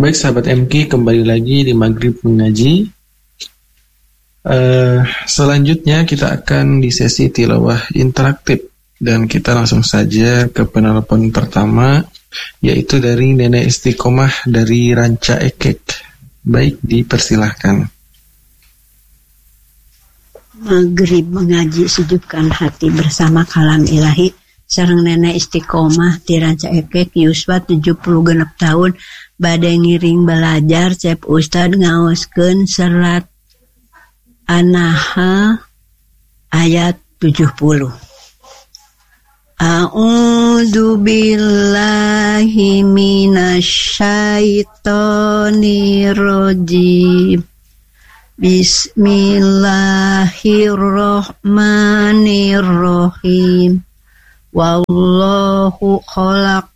Baik sahabat MK, kembali lagi di Maghrib Mengaji. Selanjutnya kita akan di sesi tilawah interaktif. Dan kita langsung saja ke penelpon pertama, yaitu dari Nenek Istiqomah dari Ranca Ekek. Baik, dipersilahkan. Maghrib Mengaji, sejukkan hati bersama kalam ilahi. Sareng Nenek Istiqomah di Ranca Ekek, yuswa 70 genep tahun. Bade ngiring belajar, cep Ustad ngaoskeun serat An-Nahl ayat 70. A'udzu billahi minasyaitonir rajim. Bismillahirrahmanirrahim. Wallahu khalaq